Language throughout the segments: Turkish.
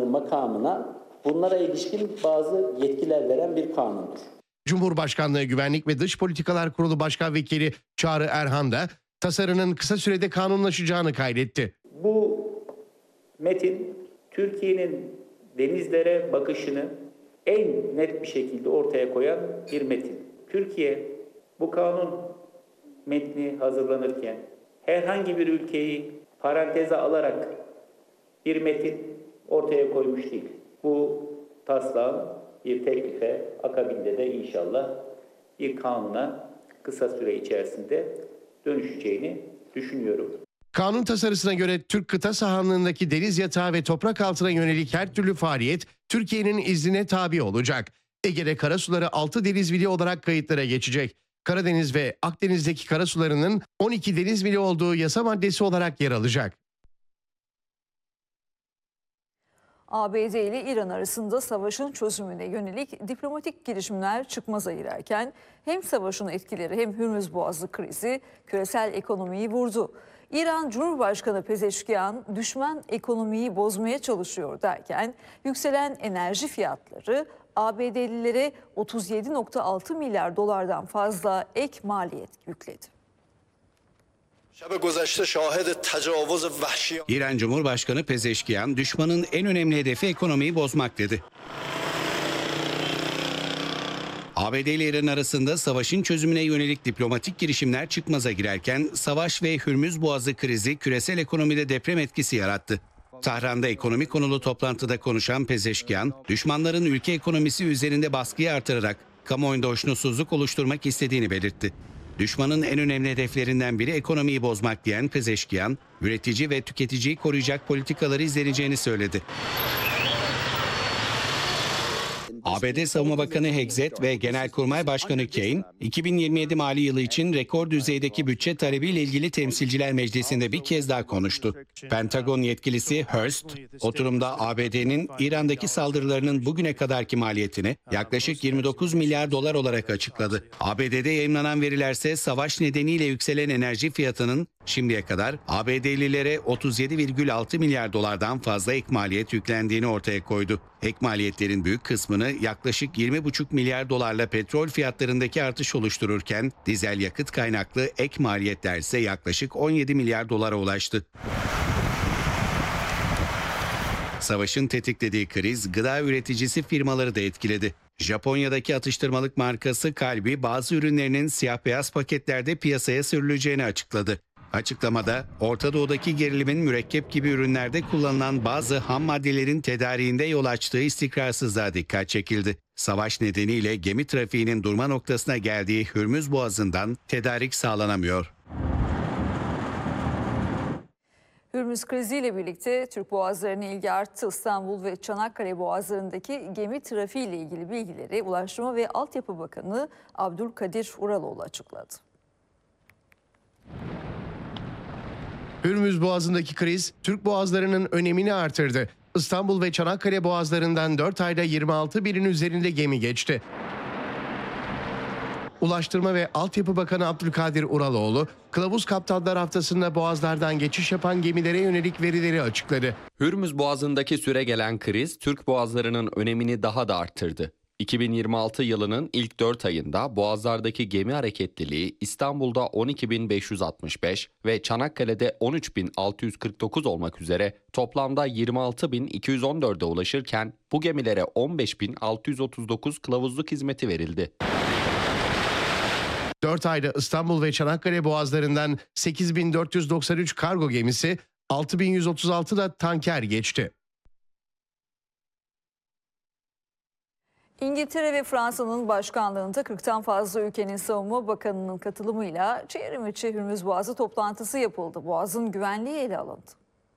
makamına bunlara ilişkin bazı yetkiler veren bir kanundur. Cumhurbaşkanlığı Güvenlik ve Dış Politikalar Kurulu Başkan Vekili Çağrı Erhan da tasarının kısa sürede kanunlaşacağını kaydetti. Bu metin Türkiye'nin denizlere bakışını en net bir şekilde ortaya koyan bir metin. Türkiye bu kanun metni hazırlanırken herhangi bir ülkeyi paranteze alarak bir metin ortaya koymuş değil. Bu taslağın bir teklife, akabinde de inşallah bir kanuna kısa süre içerisinde dönüşeceğini düşünüyorum. Kanun tasarısına göre Türk kıta sahanlığındaki deniz yatağı ve toprak altına yönelik her türlü faaliyet Türkiye'nin iznine tabi olacak. Ege'de karasuları 6 deniz mili olarak kayıtlara geçecek. Karadeniz ve Akdeniz'deki karasularının 12 deniz mili olduğu yasa maddesi olarak yer alacak. ABD ile İran arasında savaşın çözümüne yönelik diplomatik girişimler çıkmaza girerken hem savaşın etkileri hem Hürmüz Boğazı krizi küresel ekonomiyi vurdu. İran Cumhurbaşkanı Pezeşkiyan düşman ekonomiyi bozmaya çalışıyor derken yükselen enerji fiyatları ABD'lilere 37,6 milyar dolardan fazla ek maliyet yükledi. İran Cumhurbaşkanı Pezeşkiyan düşmanın en önemli hedefi ekonomiyi bozmak dedi. ABD ile İran arasında savaşın çözümüne yönelik diplomatik girişimler çıkmaza girerken savaş ve Hürmüz Boğazı krizi küresel ekonomide deprem etkisi yarattı. Tahran'da ekonomi konulu toplantıda konuşan Pezeşkiyan, düşmanların ülke ekonomisi üzerinde baskıyı artırarak kamuoyunda hoşnutsuzluk oluşturmak istediğini belirtti. Düşmanın en önemli hedeflerinden biri ekonomiyi bozmak diyen Pezeşkiyan, üretici ve tüketiciyi koruyacak politikaları izleneceğini söyledi. ABD Savunma Bakanı Hexet ve Genelkurmay Başkanı Kane, 2027 mali yılı için rekor düzeydeki bütçe talebiyle ilgili Temsilciler Meclisi'nde bir kez daha konuştu. Pentagon yetkilisi Hurst, oturumda ABD'nin İran'daki saldırılarının bugüne kadarki maliyetini yaklaşık 29 milyar dolar olarak açıkladı. ABD'de yayımlanan verilerse savaş nedeniyle yükselen enerji fiyatının şimdiye kadar ABD'lilere 37,6 milyar dolardan fazla ek maliyet yüklendiğini ortaya koydu. Ek maliyetlerin büyük kısmını yaklaşık 20,5 milyar dolarla petrol fiyatlarındaki artış oluştururken dizel yakıt kaynaklı ek maliyetler ise yaklaşık 17 milyar dolara ulaştı. Savaşın tetiklediği kriz gıda üreticisi firmaları da etkiledi. Japonya'daki atıştırmalık markası Calbee bazı ürünlerinin siyah beyaz paketlerde piyasaya sürüleceğini açıkladı. Açıklamada Orta Doğu'daki gerilimin mürekkep gibi ürünlerde kullanılan bazı ham maddelerin tedariğinde yol açtığı istikrarsızlığa dikkat çekildi. Savaş nedeniyle gemi trafiğinin durma noktasına geldiği Hürmüz Boğazı'ndan tedarik sağlanamıyor. Hürmüz kriziyle birlikte Türk boğazlarına ilgi arttı. İstanbul ve Çanakkale boğazlarındaki gemi trafiği ile ilgili bilgileri Ulaştırma ve Altyapı Bakanı Abdülkadir Uraloğlu açıkladı. Hürmüz Boğazı'ndaki kriz Türk boğazlarının önemini artırdı. İstanbul ve Çanakkale boğazlarından 4 ayda 26 binin üzerinde gemi geçti. Ulaştırma ve Altyapı Bakanı Abdülkadir Uraloğlu, Kılavuz Kaptanlar Haftası'nda boğazlardan geçiş yapan gemilere yönelik verileri açıkladı. Hürmüz Boğazı'ndaki süregelen kriz Türk boğazlarının önemini daha da arttırdı. 2026 yılının ilk 4 ayında boğazlardaki gemi hareketliliği İstanbul'da 12.565 ve Çanakkale'de 13.649 olmak üzere toplamda 26.214'e ulaşırken bu gemilere 15.639 kılavuzluk hizmeti verildi. 4 ayda İstanbul ve Çanakkale boğazlarından 8.493 kargo gemisi, 6.136 da tanker geçti. İngiltere ve Fransa'nın başkanlığında 40'tan fazla ülkenin savunma bakanının katılımıyla çevrimiçi Hürmüz Boğazı toplantısı yapıldı. Boğazın güvenliği ele alındı.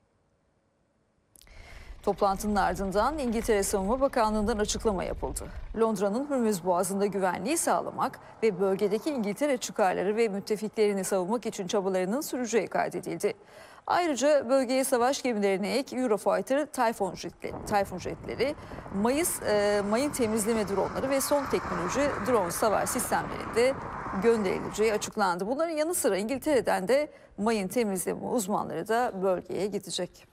Toplantının ardından İngiltere Savunma Bakanlığı'ndan açıklama yapıldı. Londra'nın Hürmüz Boğazı'nda güvenliği sağlamak ve bölgedeki İngiltere çıkarları ve müttefiklerini savunmak için çabalarının süreceği kaydedildi. Ayrıca bölgeye savaş gemilerine ek Eurofighter, Typhoon jetleri, mayın temizleme dronları ve son teknoloji drone savaş sistemlerinde gönderileceği açıklandı. Bunların yanı sıra İngiltere'den de mayın temizleme uzmanları da bölgeye gidecek.